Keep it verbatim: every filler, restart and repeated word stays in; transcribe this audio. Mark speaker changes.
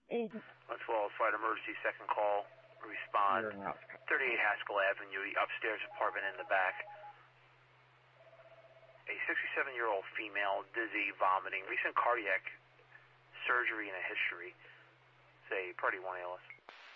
Speaker 1: Agent.
Speaker 2: Let's follow flight emergency, second call. Respond. thirty-eight Haskell Avenue, the upstairs apartment in the back. A sixty-seven-year-old female, dizzy, vomiting, recent cardiac surgery and a history. Say, Party one A L S.